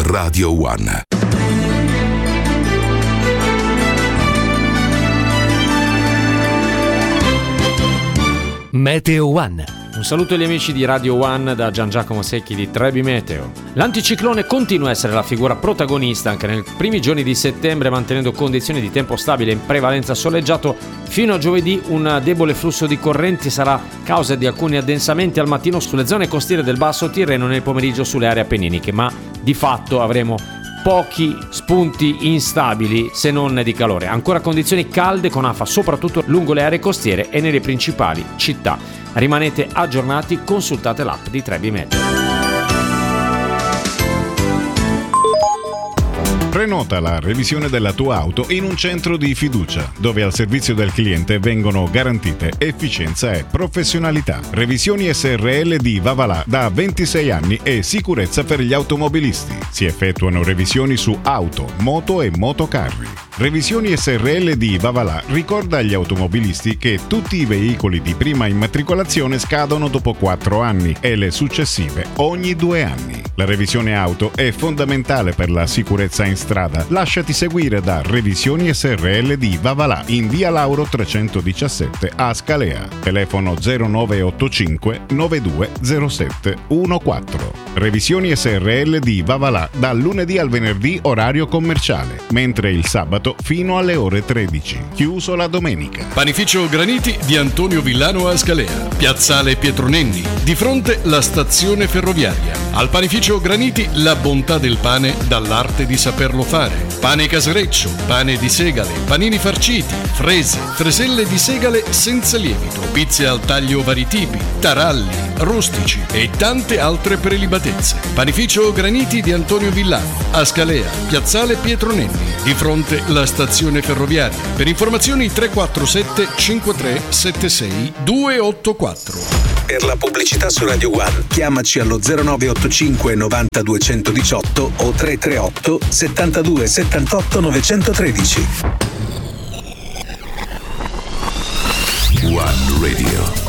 Radio One. Meteo One. Un saluto agli amici di Radio One da Gian Giacomo Secchi di Trebi Meteo. L'anticiclone continua a essere la figura protagonista anche nei primi giorni di settembre, mantenendo condizioni di tempo stabile in prevalenza soleggiato. Fino a giovedì un debole flusso di correnti sarà causa di alcuni addensamenti al mattino sulle zone costiere del Basso Tirreno, nel pomeriggio sulle aree appenniniche, ma di fatto avremo pochi spunti instabili se non di calore. Ancora condizioni calde con afa soprattutto lungo le aree costiere e nelle principali città. Rimanete aggiornati, consultate l'app di Trebi Meteo. Prenota la revisione della tua auto in un centro di fiducia, dove al servizio del cliente vengono garantite efficienza e professionalità. Revisioni SRL di Vavalà da 26 anni e sicurezza per gli automobilisti. Si effettuano revisioni su auto, moto e motocarri. Revisioni SRL di Vavalà ricorda agli automobilisti che tutti i veicoli di prima immatricolazione scadono dopo 4 anni e le successive ogni 2 anni. La revisione auto è fondamentale per la sicurezza in strada. Lasciati seguire da Revisioni SRL di Vavalà in via Lauro 317 a Scalea. Telefono 0985 9207 14. Revisioni SRL di Vavalà dal lunedì al venerdì orario commerciale, mentre il sabato fino alle ore 13. Chiuso la domenica. Panificio Graniti di Antonio Villano a Scalea. Piazzale Pietro Nenni, di fronte la stazione ferroviaria. Al Panificio Graniti la bontà del pane dall'arte di saperlo fare. Pane casereccio, pane di segale, panini farciti, frese, freselle di segale senza lievito, pizze al taglio vari tipi, taralli, rustici e tante altre prelibatezze. Panificio Graniti di Antonio Villano a Scalea, Piazzale Pietro Nenni, di fronte la stazione ferroviaria. Per informazioni 347 53 76 284. Per la pubblicità su Radio One chiamaci allo 0985 90 218 o 338 72 78 913. One Radio.